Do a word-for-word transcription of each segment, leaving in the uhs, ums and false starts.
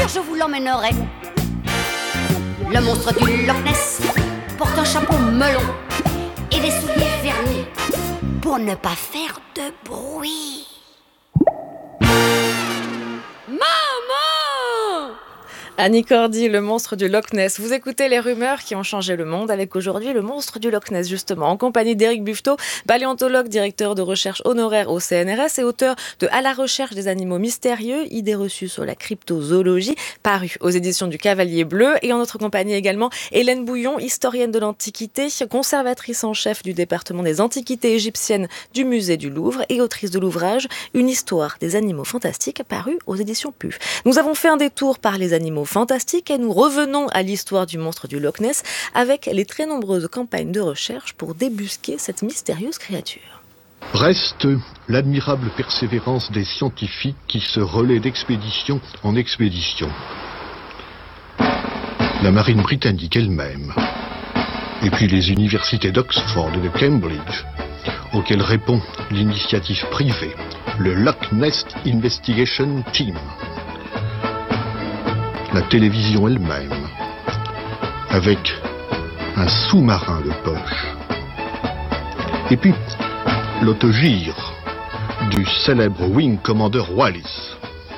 voiture, je vous l'emmènerai. Le monstre du Loch Ness porte un chapeau melon et des souliers vernis pour ne pas faire de bruit. Maman! Annie Cordy, le monstre du Loch Ness. Vous écoutez les rumeurs qui ont changé le monde avec aujourd'hui le monstre du Loch Ness, justement, en compagnie d'Éric Buffetot, paléontologue, directeur de recherche honoraire au C N R S et auteur de À la recherche des animaux mystérieux, idées reçues sur la cryptozoologie, paru aux éditions du Cavalier Bleu. Et en notre compagnie également, Hélène Bouillon, historienne de l'Antiquité, conservatrice en chef du département des antiquités égyptiennes du musée du Louvre et autrice de l'ouvrage Une histoire des animaux fantastiques, paru aux éditions P U F. Nous avons fait un détour par les animaux fantastique et nous revenons à l'histoire du monstre du Loch Ness avec les très nombreuses campagnes de recherche pour débusquer cette mystérieuse créature. Reste l'admirable persévérance des scientifiques qui se relaient d'expédition en expédition. La marine britannique elle-même, et puis les universités d'Oxford et de Cambridge, auxquelles répond l'initiative privée, le Loch Ness Investigation Team. La télévision elle-même, avec un sous-marin de poche. Et puis, l'autogire du célèbre Wing Commander Wallis.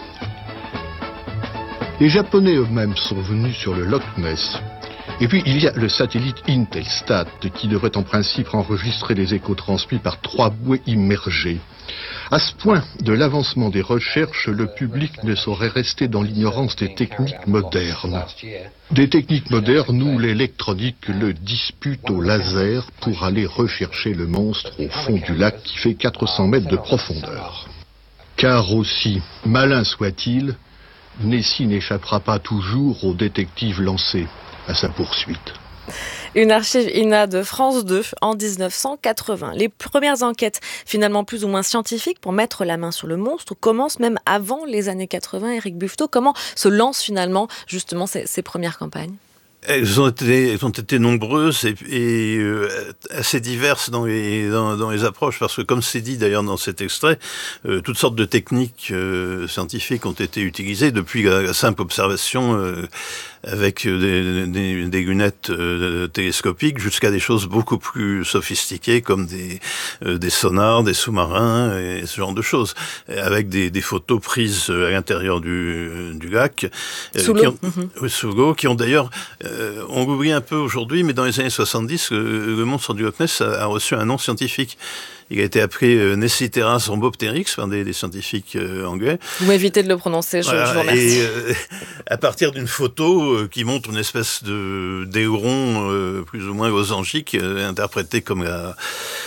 Les Japonais eux-mêmes sont venus sur le Loch Ness. Et puis, il y a le satellite Intelsat qui devrait en principe enregistrer les échos transmis par trois bouées immergées. À ce point de l'avancement des recherches, le public ne saurait rester dans l'ignorance des techniques modernes. Des techniques modernes où l'électronique le dispute au laser pour aller rechercher le monstre au fond du lac qui fait quatre cents mètres de profondeur. Car aussi malin soit-il, Nessie n'échappera pas toujours aux détectives lancés à sa poursuite. Une archive I N A de France deux en dix-neuf cent quatre-vingts. Les premières enquêtes, finalement plus ou moins scientifiques, pour mettre la main sur le monstre, commencent même avant les années quatre-vingts. Éric Buffetot, comment se lancent finalement justement ces, ces premières campagnes ? Elles ont été, elles ont été nombreuses et, et euh, assez diverses dans les, dans, dans les approches, parce que comme c'est dit d'ailleurs dans cet extrait, euh, toutes sortes de techniques euh, scientifiques ont été utilisées, depuis la, la simple observation euh, avec des, des, des lunettes euh, télescopiques jusqu'à des choses beaucoup plus sophistiquées comme des, euh, des sonars, des sous-marins et ce genre de choses, avec des, des photos prises à l'intérieur du, du lac, euh, sous qui l'eau, ont, mm-hmm. oui, sous l'eau, qui ont d'ailleurs euh, on l'oublie un peu aujourd'hui, mais dans les années soixante-dix, le, le monstre du Loch Ness a, a reçu un nom scientifique. Il a été appelé euh, Nessiteras rhombopteryx par des, des scientifiques euh, anglais. Vous m'évitez de le prononcer, je, voilà, je vous remercie. Et euh, à partir d'une photo euh, qui montre une espèce de d'éuron euh, plus ou moins losangique, euh, interprété comme la,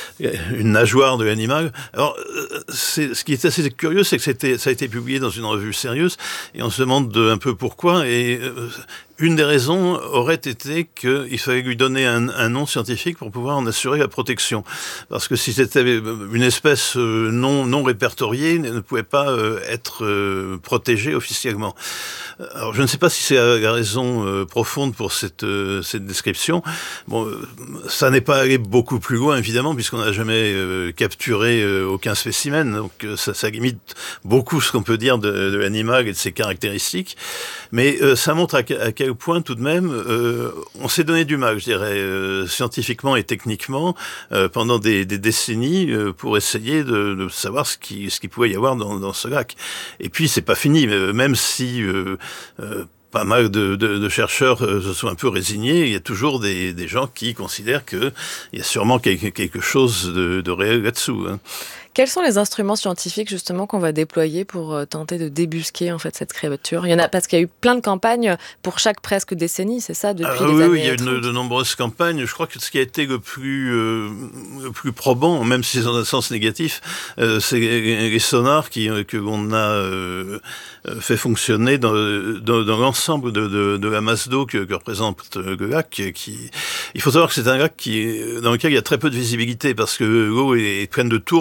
une nageoire de l'animal. Alors, euh, c'est, ce qui est assez curieux, c'est que c'était, ça a été publié dans une revue sérieuse, et on se demande de, un peu pourquoi. Et euh, une des raisons aurait été qu'il fallait lui donner un, un nom scientifique pour pouvoir en assurer la protection. Parce que si c'était une espèce non, non répertoriée, elle ne pouvait pas euh, être euh, protégée officiellement. Alors, je ne sais pas si c'est la, la raison euh, profonde pour cette, euh, cette description. Bon, euh, ça n'est pas allé beaucoup plus loin, évidemment, puisqu'on n'a jamais euh, capturé euh, aucun spécimen. Donc, euh, ça, ça limite beaucoup ce qu'on peut dire de, de l'animal et de ses caractéristiques. Mais euh, ça montre à, à quel point, tout de même, euh, on s'est donné du mal, je dirais, euh, scientifiquement et techniquement, euh, pendant des, des décennies, euh, pour essayer de, de savoir ce qui, ce qu'il pouvait y avoir dans, dans ce lac. Et puis, c'est pas fini, même si euh, euh, pas mal de, de, de chercheurs euh, se sont un peu résignés, il y a toujours des, des gens qui considèrent qu'il y a sûrement quelque, quelque chose de, de réel là-dessous, hein. Quels sont les instruments scientifiques justement qu'on va déployer pour euh, tenter de débusquer en fait cette créature ? Il y en a parce qu'il y a eu plein de campagnes pour chaque presque décennie, c'est ça, depuis ah, les oui, années oui, il y a trente. une, de nombreuses campagnes. Je crois que ce qui a été le plus euh, le plus probant, même si c'est dans un sens négatif, euh, c'est les, les sonars qui que l'on a euh, fait fonctionner dans, dans, dans l'ensemble de, de, de la masse d'eau que, que représente le lac. Qui, il faut savoir que c'est un lac qui dans lequel il y a très peu de visibilité parce que l'eau est pleine de tourbes et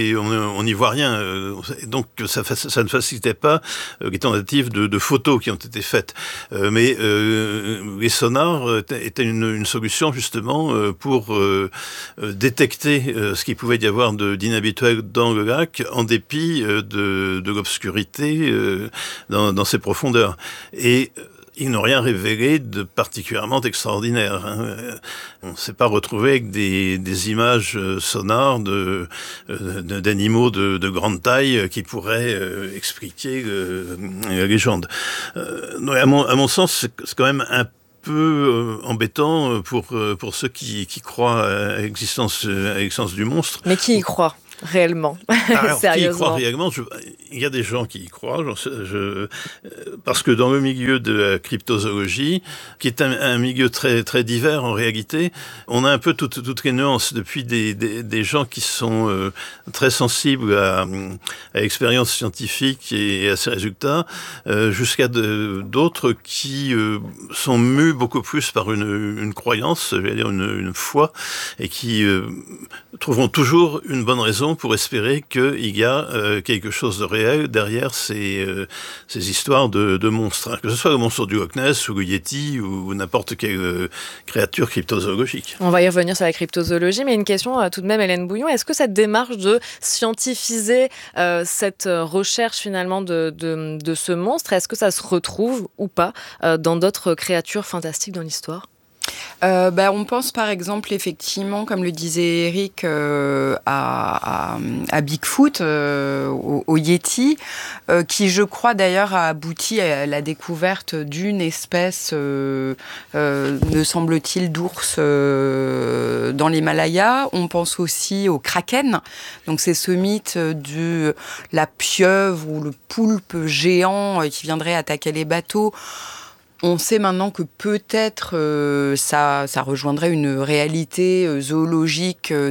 et on n'y voit rien. Donc ça, ça ne facilitait pas les tentatives de, de photos qui ont été faites. Euh, mais euh, les sonars étaient une, une solution justement pour euh, détecter ce qu'il pouvait y avoir de, d'inhabituel dans le lac, en dépit de, de l'obscurité euh, dans, dans ses profondeurs. Et ils n'ont rien révélé de particulièrement extraordinaire. Hein. On ne s'est pas retrouvé avec des, des images sonores de, de, d'animaux de, de grande taille qui pourraient euh, expliquer euh, la légende. Euh, à, mon, à mon sens, c'est, c'est quand même un peu embêtant pour, pour ceux qui, qui croient à l'existence, à l'existence du monstre. Mais qui y croit réellement? Alors, Sérieusement. qui y croit réellement je, il y a des gens qui y croient, je, je, parce que dans le milieu de la cryptozoologie, qui est un, un milieu très, très divers en réalité, on a un peu toutes, toutes les nuances, depuis des, des, des gens qui sont euh, très sensibles à, à l'expérience scientifique et à ses résultats, euh, jusqu'à de, d'autres qui euh, sont mus beaucoup plus par une, une croyance, je vais dire une, une foi, et qui euh, trouveront toujours une bonne raison pour espérer qu'il y a euh, quelque chose de réel derrière ces, euh, ces histoires de, de monstres. Hein. Que ce soit le monstre du Loch Ness ou le Yeti ou, ou n'importe quelle euh, créature cryptozoologique. On va y revenir sur la cryptozoologie, mais une question euh, tout de même, Hélène Bouillon. Est-ce que cette démarche de scientifiser euh, cette recherche finalement de, de, de ce monstre, est-ce que ça se retrouve ou pas euh, dans d'autres créatures fantastiques dans l'histoire ? Euh, bah, on pense par exemple effectivement, comme le disait Eric, euh, à, à, à Bigfoot, euh, au, au Yeti, euh, qui je crois d'ailleurs a abouti à la découverte d'une espèce, euh, euh, me semble-t-il, d'ours euh, dans l'Himalaya. On pense aussi au kraken, donc c'est ce mythe de la pieuvre ou le poulpe géant qui viendrait attaquer les bateaux. On sait maintenant que peut-être euh, ça, ça rejoindrait une réalité euh, zoologique de...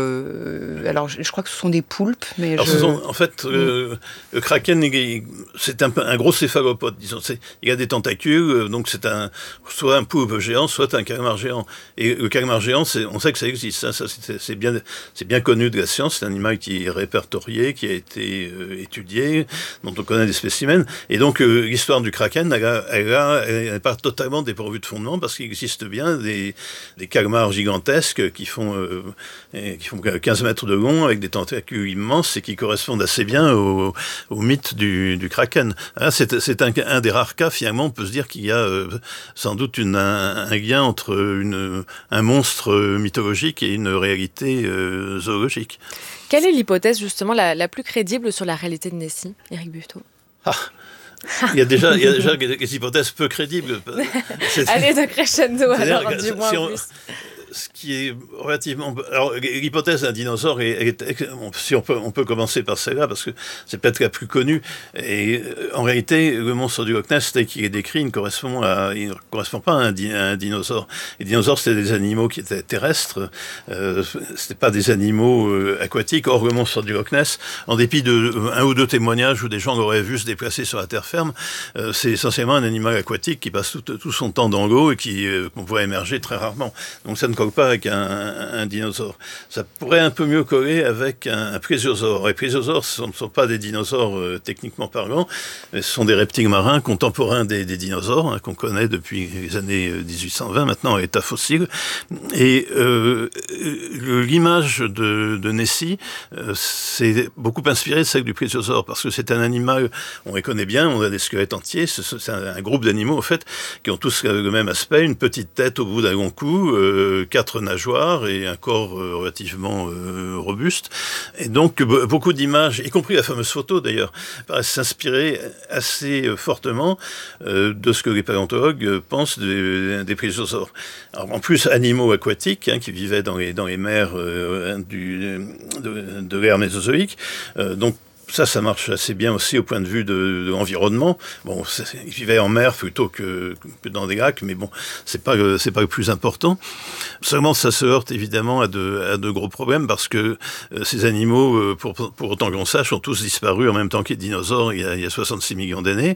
Euh, alors, je, je crois que ce sont des poulpes, mais alors, je... ce sont, en fait, euh, le kraken, il, c'est un, un gros céphalopode, disons. C'est, il a des tentacules, donc c'est un, soit un poulpe géant, soit un calmar géant. Et le calmar géant, c'est, on sait que ça existe. Hein, ça, c'est, c'est, bien, c'est bien connu de la science. C'est un animal qui est répertorié, qui a été euh, étudié, dont on connaît des spécimens. Et donc, euh, l'histoire du kraken, elle a... Elle a elle n'est pas totalement dépourvue de fondement parce qu'il existe bien des, des calmars gigantesques qui font, euh, qui font quinze mètres de long avec des tentacules immenses et qui correspondent assez bien au, au mythe du, du kraken. Là, c'est c'est un, un des rares cas, finalement, on peut se dire qu'il y a euh, sans doute une, un, un lien entre une, un monstre mythologique et une réalité euh, zoologique. Quelle est l'hypothèse justement la, la plus crédible sur la réalité de Nessie, Éric Buffetot? Ah. Il y a déjà, il y a déjà des hypothèses peu crédibles. C'est... Allez, de crescendo, alors, dis-moi si en on, plus. Ce qui est relativement... Alors, l'hypothèse d'un dinosaure, est, est, est, si on peut, on peut commencer par celle-là, parce que c'est peut-être la plus connue. Et en réalité, le monstre du Loch Ness, tel qu'il est décrit, ne correspond, à, il ne correspond pas à un, di, à un dinosaure. Les dinosaures, c'était des animaux qui étaient terrestres, euh, c'était pas des animaux euh, aquatiques. Or, le monstre du Loch Ness, en dépit de un ou deux témoignages où des gens l'auraient vu se déplacer sur la terre ferme, euh, c'est essentiellement un animal aquatique qui passe tout, tout son temps dans l'eau et qui, euh, qu'on voit émerger très rarement. Donc ça ne colle pas avec un, un, un dinosaure. Ça pourrait un peu mieux coller avec un, un plésiosaure. Les plésiosaures, ce ne sont pas des dinosaures euh, techniquement parlant, mais ce sont des reptiles marins contemporains des, des dinosaures, hein, qu'on connaît depuis les années dix-huit cent vingt, maintenant à l'état fossile. Et euh, l'image de, de Nessie euh, s'est beaucoup inspirée de celle du plésiosaure, parce que c'est un animal, on les connaît bien, on a des squelettes entiers, c'est un, un groupe d'animaux, en fait, qui ont tous le même aspect, une petite tête au bout d'un long cou, euh, quatre nageoires et un corps euh, relativement euh, robuste. Et donc, b- beaucoup d'images, y compris la fameuse photo d'ailleurs, paraissent s'inspirer assez euh, fortement euh, de ce que les paléontologues euh, pensent des, des plésiosaures. Alors, en plus, animaux aquatiques, hein, qui vivaient dans les, dans les mers euh, du, de, de l'ère mésozoïque, euh, donc ça, ça marche assez bien aussi au point de vue de, de l'environnement. Bon, ils vivaient en mer plutôt que, que dans des lacs, mais bon, c'est pas, c'est pas le plus important. Seulement, ça se heurte évidemment à de, à de gros problèmes parce que euh, ces animaux, euh, pour, pour autant qu'on sache, ont tous disparu en même temps que les dinosaures il y a, il y a soixante-six millions d'années.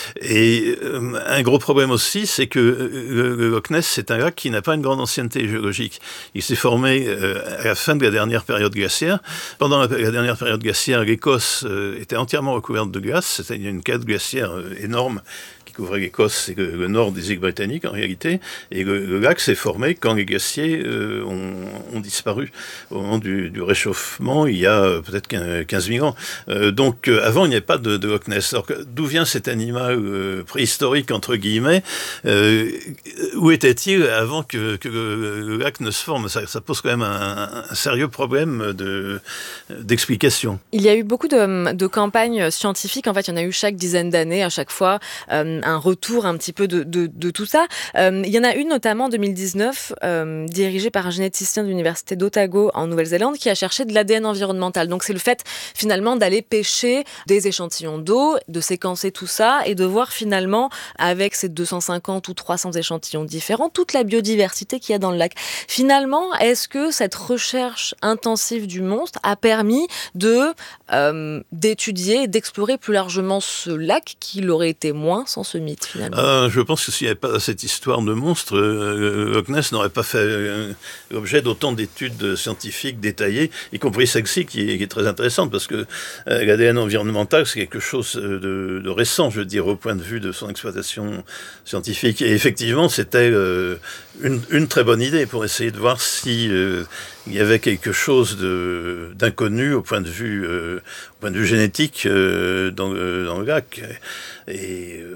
Et euh, un gros problème aussi, c'est que le, le Loch Ness, c'est un lac qui n'a pas une grande ancienneté géologique. Il s'est formé euh, à la fin de la dernière période glaciaire. Pendant la, la dernière période glaciaire, l'Écosse euh, était entièrement recouverte de glace. C'était une cadre glaciaire euh, énorme qui couvrait l'Écosse et le, le nord des îles britanniques en réalité. Et le, le lac s'est formé quand les glaciers euh, ont, ont disparu au moment du, du réchauffement il y a euh, peut-être quinze mille ans. Euh, donc euh, avant il n'y avait pas de, de Loch Ness. Alors d'où vient cet animal euh, préhistorique entre guillemets euh, Où était-il avant que, que le, le lac ne se forme? ça, ça pose quand même un, un sérieux problème de, d'explication. Il y a eu beaucoup de, de campagnes scientifiques. En fait, il y en a eu chaque dizaine d'années, à chaque fois. Euh, un retour un petit peu de, de, de tout ça. Euh, il y en a une notamment en deux mille dix-neuf, euh, dirigée par un généticien de l'université d'Otago en Nouvelle-Zélande qui a cherché de l'A D N environnemental. Donc c'est le fait finalement d'aller pêcher des échantillons d'eau, de séquencer tout ça et de voir finalement avec ces deux cent cinquante ou trois cents échantillons différents toute la biodiversité qu'il y a dans le lac. Finalement, est-ce que cette recherche intensive du monstre a permis de, euh, d'étudier et d'explorer plus largement ce lac qui l'aurait été moins sans ce mythe finalement? euh, Je pense que s'il n'y avait pas cette histoire de monstre, euh, Loch Ness n'aurait pas fait euh, l'objet d'autant d'études scientifiques détaillées, y compris celle-ci qui est, qui est très intéressante parce que euh, l'A D N environnemental c'est quelque chose de, de récent, je veux dire, au point de vue de son exploitation scientifique. Et effectivement, c'était euh, une, une très bonne idée pour essayer de voir si euh, il y avait quelque chose de, d'inconnu au point de vue, euh, au point de vue génétique euh, dans, euh, dans le lac. Et euh,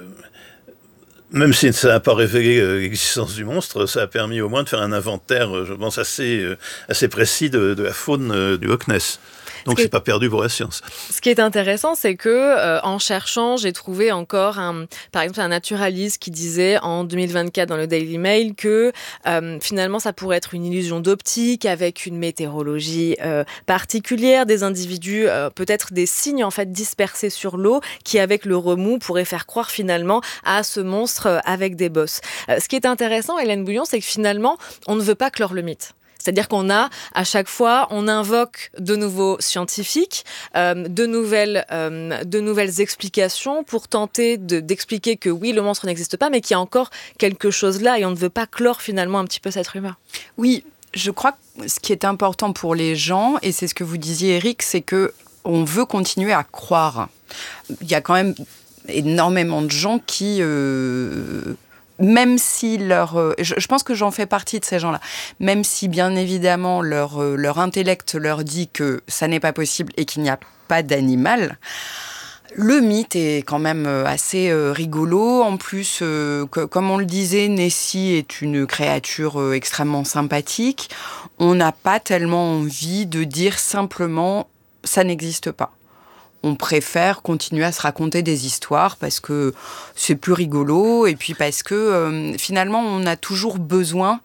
même si ça n'a pas révélé euh, l'existence du monstre, ça a permis au moins de faire un inventaire, je pense, assez, euh, assez précis de, de la faune euh, du Loch Ness. Donc, c'est pas perdu pour la science. Ce qui est intéressant, c'est que euh, en cherchant, j'ai trouvé encore, un, par exemple, un naturaliste qui disait en deux mille vingt-quatre dans le Daily Mail que euh, finalement, ça pourrait être une illusion d'optique avec une météorologie euh, particulière, des individus, euh, peut-être des signes en fait dispersés sur l'eau, qui avec le remous pourraient faire croire finalement à ce monstre avec des bosses. Euh, ce qui est intéressant, Hélène Bouillon, c'est que finalement, on ne veut pas clore le mythe. C'est-à-dire qu'on a, à chaque fois, on invoque de nouveaux scientifiques, euh, de, nouvelles, euh, de nouvelles explications pour tenter de, d'expliquer que oui, le monstre n'existe pas, mais qu'il y a encore quelque chose là et on ne veut pas clore finalement un petit peu cette rumeur. Oui, je crois que ce qui est important pour les gens, et c'est ce que vous disiez, Eric, c'est qu'on veut continuer à croire. Il y a quand même énormément de gens qui... Euh Même si leur... Euh, je, je pense que j'en fais partie de ces gens-là. Même si, bien évidemment, leur, euh, leur intellect leur dit que ça n'est pas possible et qu'il n'y a pas d'animal, le mythe est quand même assez euh, rigolo. En plus, euh, que, comme on le disait, Nessie est une créature euh, extrêmement sympathique. On n'a pas tellement envie de dire simplement « ça n'existe pas ». On préfère continuer à se raconter des histoires parce que c'est plus rigolo et puis parce que euh, finalement, on a toujours besoin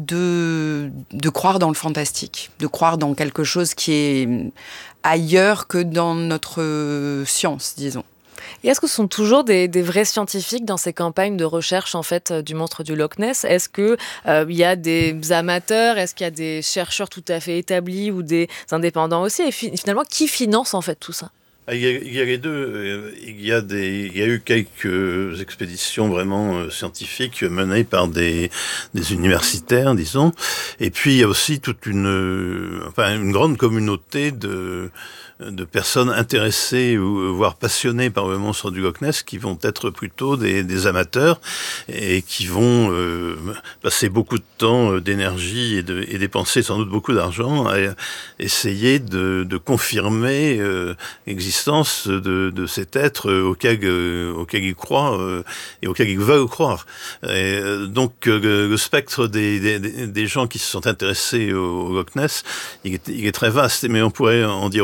de, de croire dans le fantastique, de croire dans quelque chose qui est ailleurs que dans notre science, disons. Et est-ce que ce sont toujours des, des vrais scientifiques dans ces campagnes de recherche en fait du monstre du Loch Ness? Est-ce qu'il euh, y a des amateurs? Est-ce qu'il y a des chercheurs tout à fait établis ou des indépendants aussi? Et fi- finalement, qui finance en fait tout ça? Il y, a, il y a les deux. Il y a, des, il y a eu quelques expéditions vraiment scientifiques menées par des, des universitaires, disons. Et puis, il y a aussi toute une, enfin, une grande communauté de, de personnes intéressées ou voire passionnées par le monstre du Loch Ness qui vont être plutôt des, des amateurs et qui vont euh, passer beaucoup de temps, d'énergie et, de, et dépenser sans doute beaucoup d'argent à essayer de, de confirmer euh, l'existence de, de cet être auquel, euh, auquel ils croient euh, et auquel ils veulent croire. Et, euh, donc euh, le spectre des, des, des gens qui se sont intéressés au, au Loch Ness, il est, il est très vaste, mais on pourrait en dire autant de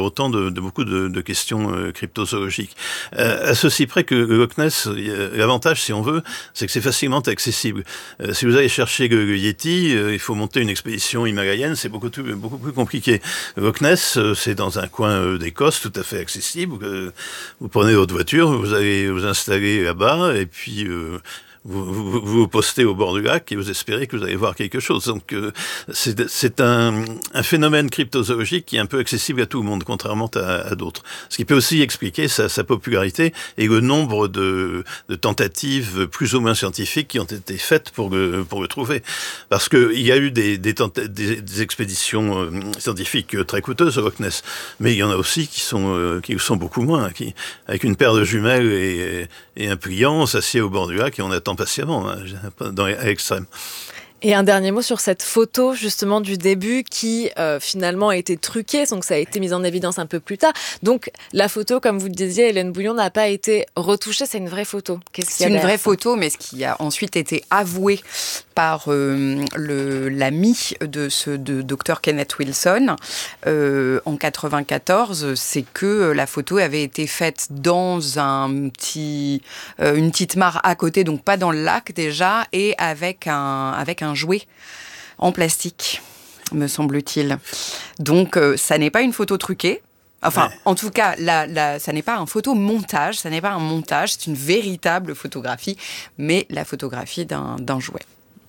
de, de beaucoup de, de questions euh, cryptozoologiques. Euh, à ceci près que le Loch Ness, l'avantage, si on veut, c'est que c'est facilement accessible. Euh, si vous allez chercher le, le Yeti, euh, il faut monter une expédition himalayenne, c'est beaucoup, tout, beaucoup plus compliqué. Le Loch Ness, euh, c'est dans un coin euh, d'Écosse, tout à fait accessible. Euh, vous prenez votre voiture, vous allez vous installer là-bas, et puis... Euh, Vous, vous, vous postez au bord du lac et vous espérez que vous allez voir quelque chose. Donc, euh, c'est, c'est un, un phénomène cryptozoologique qui est un peu accessible à tout le monde, contrairement à, à d'autres. Ce qui peut aussi expliquer sa, sa popularité et le nombre de, de tentatives plus ou moins scientifiques qui ont été faites pour le, pour le trouver. Parce qu'il y a eu des, des, tenta- des, des expéditions euh, scientifiques très coûteuses au Loch Ness, mais il y en a aussi qui sont, euh, qui sont beaucoup moins, qui, avec une paire de jumelles et, et un pliant, on s'assied au bord du lac et on attend patiemment, hein, dans, à l'extrême. Et un dernier mot sur cette photo justement du début qui euh, finalement a été truquée, donc ça a été mis en évidence un peu plus tard. Donc la photo, comme vous le disiez, Hélène Bouillon, n'a pas été retouchée, c'est une vraie photo. Qu'est-ce qu'il y a C'est une vraie ça photo, mais ce qui a ensuite été avoué par euh, le, l'ami de ce de docteur Kenneth Wilson euh, en quatre-vingt-quatorze, c'est que la photo avait été faite dans un petit, euh, une petite mare à côté, donc pas dans le lac déjà, et avec un, avec un jouet en plastique, me semble-t-il. Donc euh, ça n'est pas une photo truquée. Enfin, ouais. En tout cas, la, la, ça n'est pas un photomontage, ça n'est pas un montage, c'est une véritable photographie, mais la photographie d'un, d'un jouet.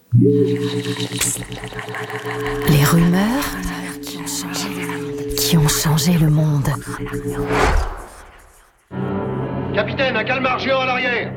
Les rumeurs qui ont changé le monde. Capitaine, un calmar géant à l'arrière.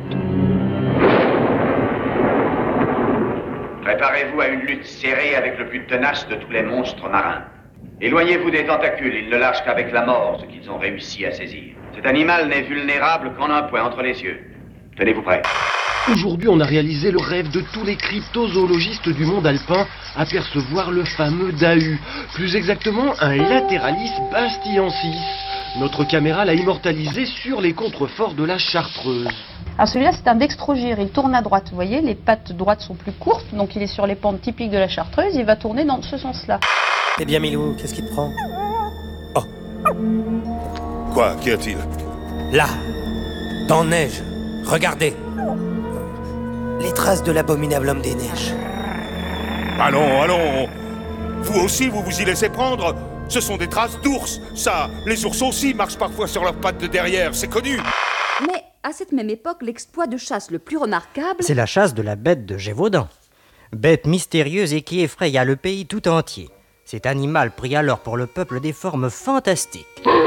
Préparez-vous à une lutte serrée avec le plus tenace de tous les monstres marins. Éloignez-vous des tentacules, ils ne lâchent qu'avec la mort ce qu'ils ont réussi à saisir. Cet animal n'est vulnérable qu'en un point entre les yeux. Tenez-vous prêts. Aujourd'hui, on a réalisé le rêve de tous les cryptozoologistes du monde alpin, apercevoir le fameux dahu. Plus exactement, un Lateralis bastiensis. Notre caméra l'a immortalisé sur les contreforts de la Chartreuse. Alors celui-là, c'est un dextrogire, il tourne à droite, vous voyez, les pattes droites sont plus courtes, donc il est sur les pentes typiques de la Chartreuse, il va tourner dans ce sens-là. Eh bien Milou, qu'est-ce qui te prend ? Oh. Quoi, qu'y a-t-il ? Là, dans neige, regardez. Les traces de l'abominable homme des neiges. Allons, allons. Vous aussi, vous vous y laissez prendre ? Ce sont des traces d'ours. Ça, les ours aussi marchent parfois sur leurs pattes de derrière, c'est connu. Mais à cette même époque, l'exploit de chasse le plus remarquable... c'est la chasse de la bête de Gévaudan. Bête mystérieuse et qui effraya le pays tout entier. Cet animal prit alors pour le peuple des formes fantastiques.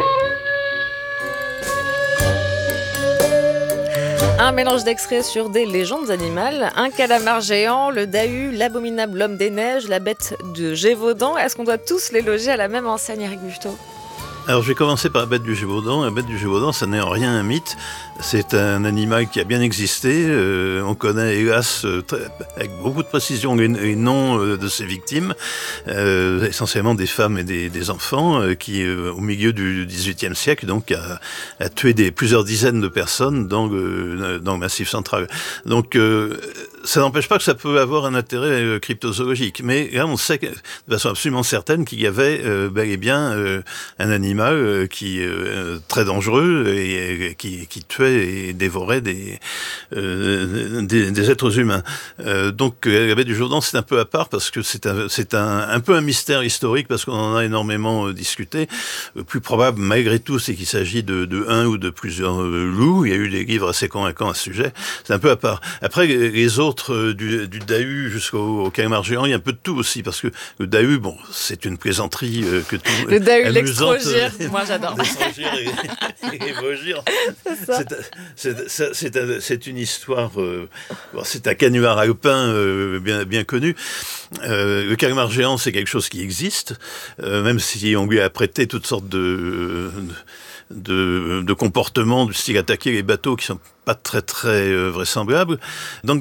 Un mélange d'extraits sur des légendes animales, un calamar géant, le dahu, l'abominable homme des neiges, la bête de Gévaudan. Est-ce qu'on doit tous les loger à la même enseigne, Éric Buffetot ? Alors je vais commencer par la bête du Gévaudan. La bête du Gévaudan, ça n'est en rien un mythe. C'est un animal qui a bien existé. Euh, on connaît hélas très, avec beaucoup de précision les, les noms euh, de ses victimes, euh, essentiellement des femmes et des, des enfants, euh, qui euh, au milieu du dix-huitième siècle donc a, a tué des, plusieurs dizaines de personnes dans le, dans le Massif central. Donc euh, ça n'empêche pas que ça peut avoir un intérêt euh, cryptozoologique. Mais là on sait que, de façon absolument certaine qu'il y avait euh, bel et bien euh, un animal euh, qui euh, très dangereux et, et qui, qui tuait et dévorait des, euh, des, des êtres humains. Euh, donc la bête du Gévaudan, c'est un peu à part parce que c'est un, c'est un, un peu un mystère historique parce qu'on en a énormément euh, discuté. Le plus probable, malgré tout, c'est qu'il s'agit de, de un ou de plusieurs euh, loups. Il y a eu des livres assez convaincants à ce sujet. C'est un peu à part. Après, les autres, euh, du, du dahu jusqu'au calamar géant, il y a un peu de tout aussi parce que le dahu, bon, c'est une plaisanterie euh, que tout... Le dahu, l'extrogire, moi j'adore. L'extrogire et, et l'évogire. C'est ça. C'est, c'est, c'est, un, c'est une histoire, euh, bon, c'est un canular alpin euh, bien, bien connu. Euh, le calamar géant, c'est quelque chose qui existe, euh, même si on lui a prêté toutes sortes de, de, de comportements du style attaquer les bateaux qui sont pas très très euh, vraisemblable. Donc dans, dans la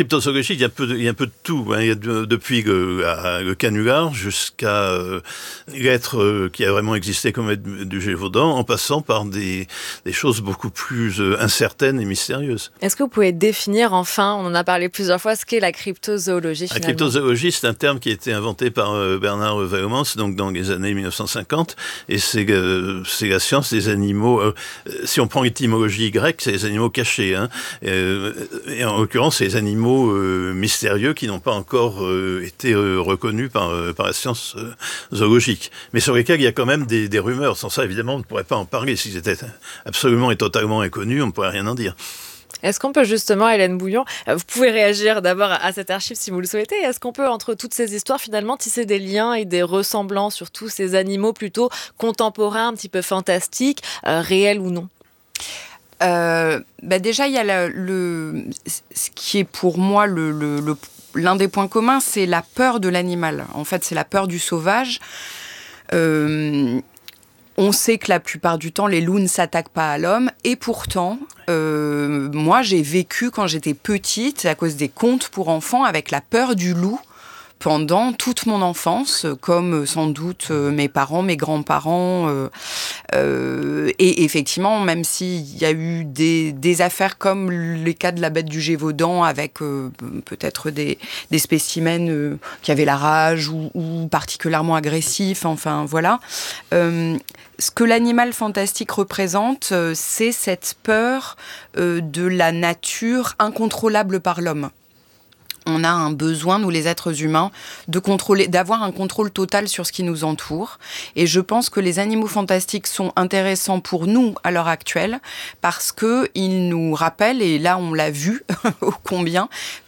cryptozoologie, il y a un peu de, il y a un peu de tout. Hein. Il y a de, depuis le, à, le canular jusqu'à euh, l'être euh, qui a vraiment existé comme être du Gévaudan, en passant par des, des choses beaucoup plus euh, incertaines et mystérieuses. Est-ce que vous pouvez définir enfin, on en a parlé plusieurs fois, ce qu'est la cryptozoologie finalement ? La cryptozoologie, c'est un terme qui a été inventé par euh, Bernard Weilmans, donc dans les années mille neuf cent cinquante, et c'est, euh, c'est la science des animaux. Euh, si on prend l'étymologie grecque, c'est les animaux cachés. Hein, euh, et en l'occurrence, c'est les animaux euh, mystérieux qui n'ont pas encore euh, été euh, reconnus par, euh, par la science euh, zoologique. Mais sur lesquels il y a quand même des, des rumeurs. Sans ça, évidemment, on ne pourrait pas en parler. S'ils étaient absolument et totalement inconnus, on ne pourrait rien en dire. Est-ce qu'on peut justement, Hélène Bouillon, vous pouvez réagir d'abord à cette archive si vous le souhaitez, est-ce qu'on peut, entre toutes ces histoires, finalement, tisser des liens et des ressemblances sur tous ces animaux plutôt contemporains, un petit peu fantastiques, euh, réels ou non ? Euh, bah déjà, il y a le, le, ce qui est pour moi le, le, le, l'un des points communs, c'est la peur de l'animal. En fait, c'est la peur du sauvage. Euh, on sait que la plupart du temps, les loups ne s'attaquent pas à l'homme. Et pourtant, euh, moi, j'ai vécu quand j'étais petite, à cause des contes pour enfants, avec la peur du loup. Pendant toute mon enfance, comme sans doute mes parents, mes grands-parents. Euh, euh, et effectivement, même s'il y a eu des, des affaires comme les cas de la bête du Gévaudan, avec euh, peut-être des, des spécimens euh, qui avaient la rage ou, ou particulièrement agressifs, enfin voilà. Euh, ce que l'animal fantastique représente, euh, c'est cette peur euh, de la nature incontrôlable par l'homme. On a un besoin, nous les êtres humains, de contrôler, d'avoir un contrôle total sur ce qui nous entoure. Et je pense que les animaux fantastiques sont intéressants pour nous à l'heure actuelle parce qu'ils nous rappellent, et là on l'a vu ô combien,